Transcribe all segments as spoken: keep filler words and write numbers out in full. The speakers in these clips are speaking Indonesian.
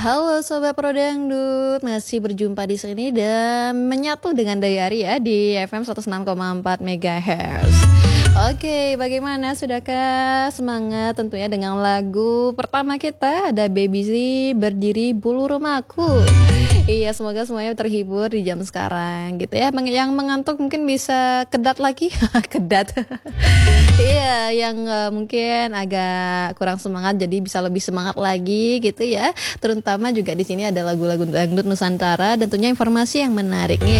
Halo Sobat Pro Dangdut, masih berjumpa di sini dan menyatu dengan Dayari ya di F M seratus enam koma empat megahertz. Oke, bagaimana? Sudahkah semangat tentunya dengan lagu pertama kita, ada Baby Z, Berdiri Bulu Rumahku. Iya, semoga semuanya terhibur di jam sekarang gitu ya. Yang mengantuk mungkin bisa kedat lagi, kedat. Iya, yang uh, mungkin agak kurang semangat jadi bisa lebih semangat lagi gitu ya. Terutama juga di sini ada lagu-lagu dangdut Nusantara dan tentunya informasi yang menarik nih.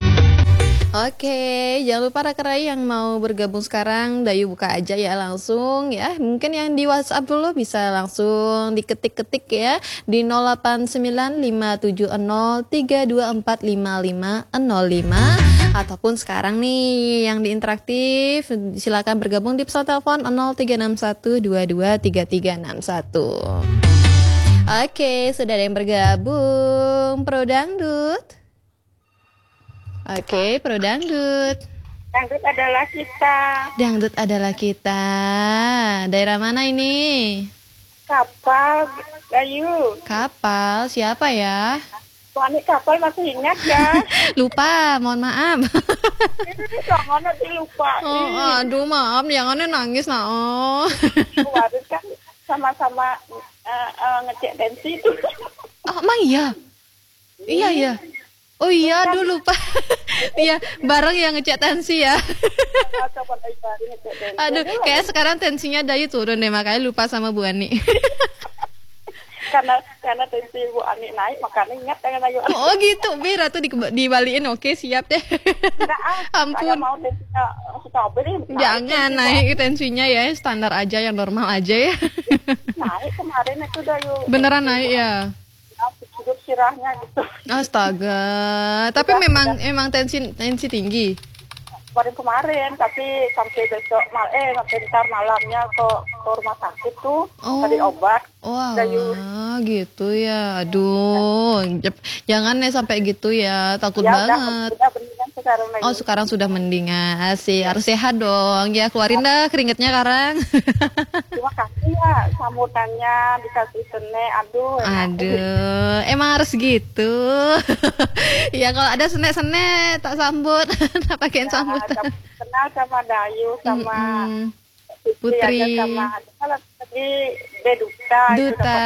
Oke, jangan lupa rekan-rekan yang mau bergabung sekarang, Dayu buka aja ya langsung ya. Mungkin yang di WhatsApp dulu bisa langsung diketik-ketik ya di nol delapan sembilan lima tujuh nol tiga dua empat lima lima nol lima ataupun sekarang nih yang di interaktif silakan bergabung di pesawat telepon nol tiga enam satu dua dua tiga tiga enam satu. Oke, sudah ada yang bergabung Pro Dangdut. Oke, Pro Dangdut. Dangdut adalah kita. Dangdut adalah kita. Daerah mana ini? Kapal, Dayu. Kapal, siapa ya? Wanita kapal masih ingat ya? Lupa, mohon maaf. Jangan nanti lupa. Oh, aduh maaf, jangan nangis nah. Oh. Kemarin kan sama-sama uh, uh, ngecek tensi itu. Oh, emang iya? Iya, iya. Oh iya, aduh lupa. Iya, bareng yang ngecek tensi ya. Aduh, kayak sekarang tensinya Dayu turun deh, makanya lupa sama Bu Ani. karena karena tensi Bu Ani naik, makanya ingat dengan Dayu. Oh gitu, Bir, tuh di, dibalikin. Oke, siap deh. Ampun. Mau tensinya stabil, jangan naik tensinya ya, standar aja, yang normal aja ya. Naik kemarin itu Dayu. Beneran naik ya? Hidup sirahnya gitu. Astaga, tapi sudah, memang sudah. Emang tensi tensi tinggi. Kemarin kemarin, tapi sampai besok mal eh sampai ntar malamnya ke, ke rumah sakit tuh oh. Tadi obat. Wah, wow, gitu ya. Aduh, jangan nih sampai gitu ya, takut ya, banget. Udah, udah sekarang lagi. Oh, sekarang sudah mendingan. Sih, harus sehat dong. Ya, keluarin dah keringetnya sekarang. Terima kasih ya sambutannya dikasih sene. Aduh. Aduh, emang harus gitu. Ya kalau ada sene-sene tak sambut, tak pakein ya, sambut. Kenal sama Dayu sama mm -mm. Putri. Sama tadi Duta. Duta.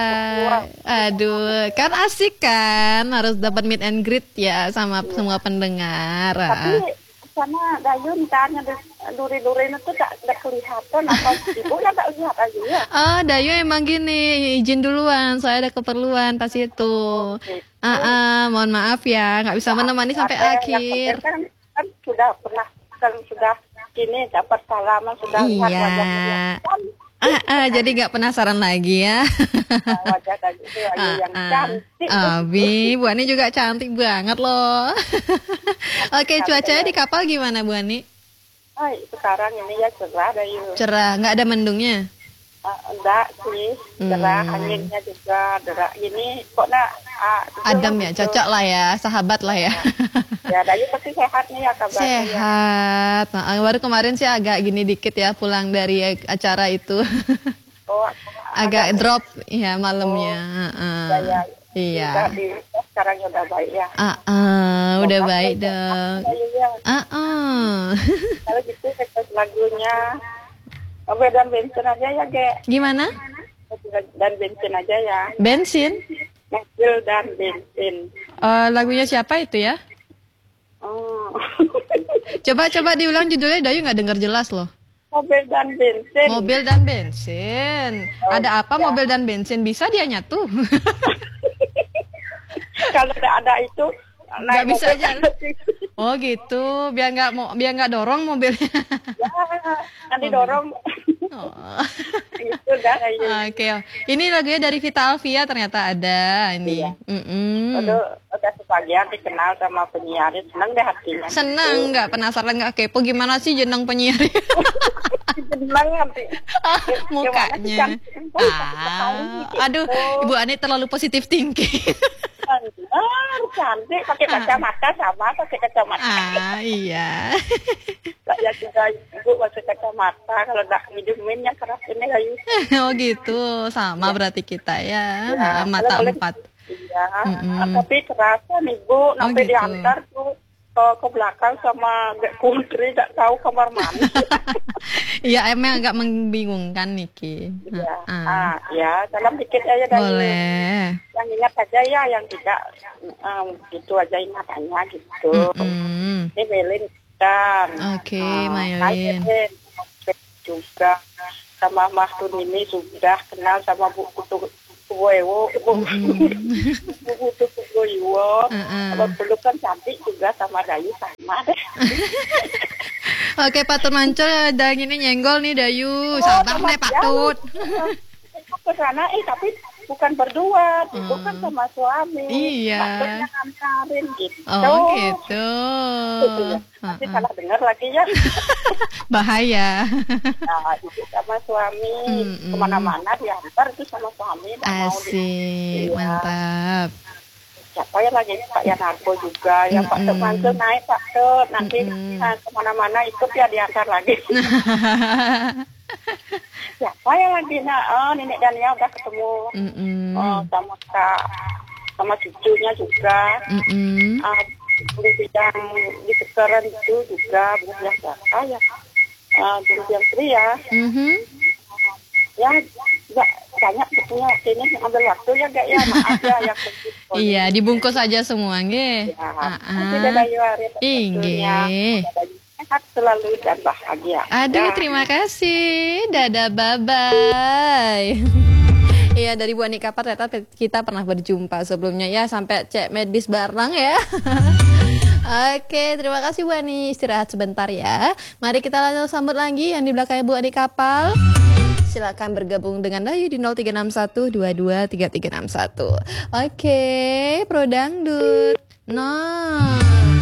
Aduh, kan asik kan, harus dapat meet and greet ya sama ya. Semua pendengar. Tapi sama Dayu ditanya duri-duri itu tak tak kelihatan apa ibunya tak lihat aja ya. Oh, Dayu emang gini, izin duluan, saya ada keperluan pas itu. Okay. Ah, uh, uh, mohon maaf ya, nggak bisa menemani sampai akhir. Kan, kan sudah pernah kan sudah gini dapat salaman sudah iya. Lihat wajahnya. Ah, ah, jadi nggak penasaran lagi ya? Wajah Dayu itu ah, yang ah. cantik. Abi, Bu Ani juga cantik banget loh. Oke, cuacanya di kapal gimana Bu Ani? Oh, sekarang ini ya cerah Dayu. Cerah, nggak ada mendungnya? Uh, enggak sih, cerah, hmm. anginnya juga derak. Ini kok nak uh, adem ya, gitu. Cocok lah ya, sahabat lah ya. Ya, Dayu pasti sehat nih ya kabarnya. Sehat. Ya. Nah, baru kemarin sih agak gini dikit ya pulang dari acara itu. Oh, agak, agak drop ya malamnya. Oh, uh, ya, iya. Di, sekarang udah baik ya. Ah, uh, uh, udah baik dong. Ah, uh, uh. Kalau gitu request lagunya mobil dan bensin aja ya, Ge. Gimana? Mobil dan bensin aja ya. Bensin? Mobil dan bensin. Uh, lagunya siapa itu ya? Oh. Coba-coba diulang judulnya, Dayu nggak dengar jelas loh. Mobil dan bensin. Mobil dan bensin. Oh, ada apa ya. Mobil dan bensin? Bisa dia nyatu? Kalau ada itu nggak bisa aja. Oh gitu, biar nggak mau biar nggak dorong mobilnya. Ya, nanti dorong. Oh. Gitu dah. Oke, okay. Ini lagunya dari Vita Alvia ternyata ada ini. Iya. Mm -mm. Udah, udah sebagian dikenal sama penyiar, seneng deh hatinya. Seneng, nggak uh. penasaran nggak kepo gimana sih jeneng penyiar? Seneng nanti. Ah, mukanya. Ah, aduh, Ibu Ani terlalu positif thinking. Benar, cantik, pakai kacamata sama pakai kacamata. Ah, iya. Saya juga ibu pakai kacamata, kalau enggak hidungin yang keras ini kayu. Oh gitu, sama ya. Berarti kita ya, ya mata boleh, empat. Iya, Mm-mm. tapi kerasa nih Bu, Oh sampai gitu. diantar tuh ke, ke belakang sama Gak Putri, gak tahu kamar mandi. Iya, emang agak membingungkan Niki. Iya, Heeh. ah, ya, dalam dikit aja dari Boleh. yang ingat aja ya, yang tidak um, gitu aja ingatannya gitu. Mm-mm. Ini Melin dan Oke, uh, Mailin. juga sama Mahdun ini sudah kenal sama Bu Kutu Kuwewo, Bu Bu Kutu Kuwewo. Heeh. Kalau dulu kan cantik juga sama Dayu sama deh. Oke, Patut Mancur ada gini nyenggol nih Dayu. Oh, Sabar sama nih Patut. Itu ke sana eh tapi bukan berdua, itu kan Hmm. sama suami. Iya. Maksudnya ngantarin gitu. Oh gitu. Gitu ya. Nanti Heeh. salah dengar lagi ya. Bahaya. Nah, itu sama suami Mm-mm. kemana-mana diantar itu sama suami. Nggak mau di- Asik, Iya. mantap. Siapa ya lagi Pak Yanarko juga, ya Pak Tuk Mm-mm. Mansur naik Pak Tuk, nanti Mm-mm. nah, kemana-mana ikut ya diantar lagi. Siapa yang lagi nah, oh Nenek Dania udah ketemu Mm-mm. oh, sama Kak, sama cucunya juga. Mm-mm. Ah, belum yang di sekarang itu juga belum yang siapa ya, ah, belum yang Sri ya, Mhm. ya nggak banyak punya waktu ini ambil waktu ya gak ya maaf ya yang begitu. Iya, dibungkus aja semua nggih. Ya, Ah, nanti ah. Dada Yuari Inggih. sehat selalu dan bahagia. Aduh, Ya. terima kasih. Dadah, bye-bye. Iya, dari Bu Anika Par, ternyata kita pernah berjumpa sebelumnya ya, sampai cek medis bareng ya. Oke, terima kasih Bu Ani. Istirahat sebentar ya. Mari kita langsung sambut lagi yang di belakangnya Bu Ani Kapal. Silakan bergabung dengan Dayu di nol tiga enam satu dua dua tiga tiga enam satu. Oke, Pro Dangdut. Nah,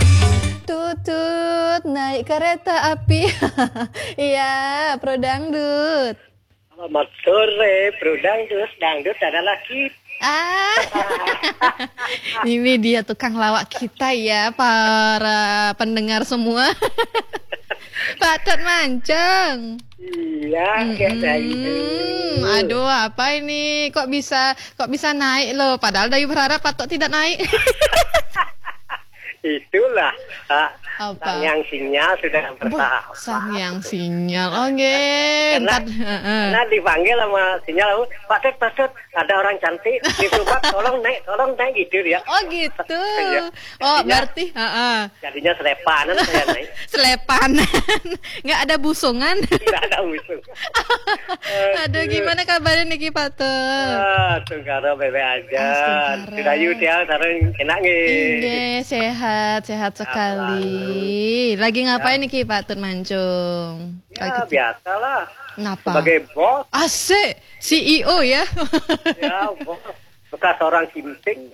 tutut naik kereta api. Iya, Pro Dangdut. Selamat sore, Bro Dangdut. Dangdut adalah kita. Ah, ini dia tukang lawak kita ya, para pendengar semua. Patut mancung. Iya, kayak gitu. Hmm, aduh, apa ini? Kok bisa, kok bisa naik loh? Padahal Dayu berharap Patut tidak naik. Itulah ah, Apa? yang sinyal sudah bertahap. Sang yang sinyal, oke. Karena, Ntar, heeh. karena dipanggil sama sinyal, Pak Tut, Pak Tut, ada orang cantik di rumah, tolong naik, tolong naik gitu ya. Oh gitu. Iya. Oh Jadinya- berarti, heeh. Jadinya selepanan saya naik, Selepanan, nggak ada busungan. tidak ada musuh. Aduh, gimana kabarnya Niki Patut? Ah, Tungkaro bebe aja. Astagfirullah. Sudah yuk dia, sekarang enak nih. Inge, sehat, sehat sekali. Lagi ngapain Niki Patut mancung? Ya, Lagi- biasalah. Kenapa? Sebagai bos, Asik, C E O ya. ya bos. Bekas orang kimsing.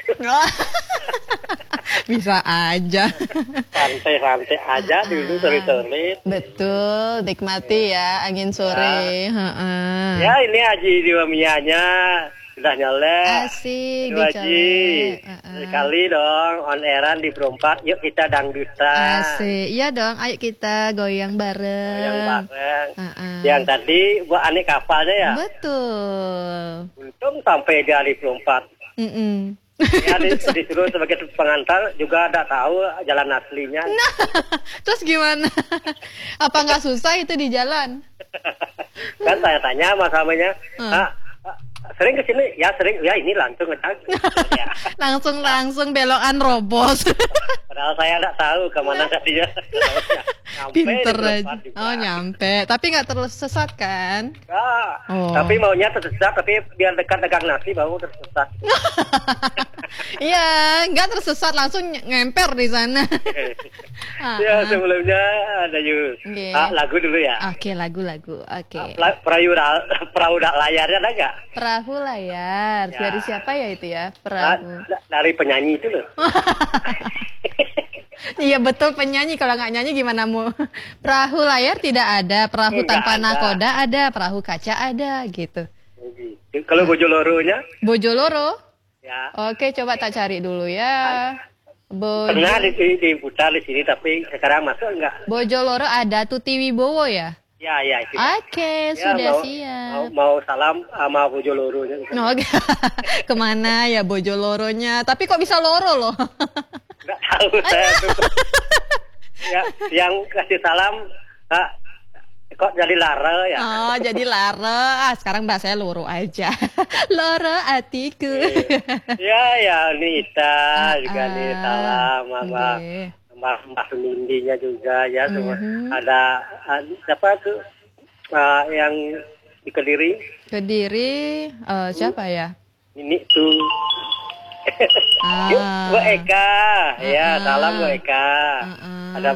Bisa aja. Santai-santai aja dulu sore-sore. Betul, nikmati ya angin sore. Heeh. Ya ini Haji Diwamianya sudah nyalek. Asik, Itu Haji. dicolek. Heeh. Sekali dong on airan di Perompak. Yuk kita dangdutan. Asik, iya dong. Ayo kita goyang bareng. Yang bareng. Heeh. Yang tadi buat aneh kapalnya ya. Betul. Untung sampai dia di Perompak. Mm-mm. Ya di, disuruh sebagai pengantar juga ada tahu jalan aslinya. Nah, terus gimana? Apa nggak susah itu di jalan? Kan saya tanya sama samanya, Hmm. ah, ah, sering kesini? Ya sering, ya ini langsung ngecak. Ya. Langsung langsung belokan robos. Padahal saya nggak tahu kemana tadinya. Nyampe di Pinter Perompak aja. juga. Oh nyampe, tapi nggak tersesat kan? Enggak. Oh. Tapi maunya tersesat, tapi biar dekat dagang nasi baru tersesat. Iya, nggak tersesat langsung ny- ngemper di sana. Ah, Ya ah. sebelumnya ada yuk Oke. ah, lagu dulu ya. Oke, lagu-lagu. Oke. La- Perahu perahu layarnya ada nggak? Perahu layar. Ya. Dari siapa ya itu ya? Ah, Perahu. da- dari penyanyi itu loh. Iya betul, penyanyi. Kalau nggak nyanyi gimana mau? Perahu layar tidak ada, perahu Nggak tanpa ada. nakoda ada, perahu kaca ada gitu. Gitu. Kalau Bojoloronya, Bojoloro. ya Oke, coba tak cari dulu ya. Bojo, pernah di- di- diputar di sini, tapi sekarang masuk enggak? Bojoloro ada Tuti Wibowo ya? Ya, ya. Itu. Oke, Ya, sudah mau, siap. Mau, mau salam sama bojo loronya. Oke. Kemana ya bojo loronya? Tapi kok bisa loro loh? Nggak tahu saya tuh. Ya, yang kasih salam, ah, kok jadi Lara ya? Oh, jadi Lara. Ah, sekarang bahasanya loro aja. Loro atiku. Ya, ya, Nita Ah, juga ah. nih salam sama Oke. sama Mbak Sumindinya juga ya semua. Mhm. Ada ah, siapa tuh ah, yang di Kediri? Kediri, eh, siapa ya? Ini tuh Ah. Bu Eka, ya Ah, salam Bu ah. Eka. Ah, ah. Ada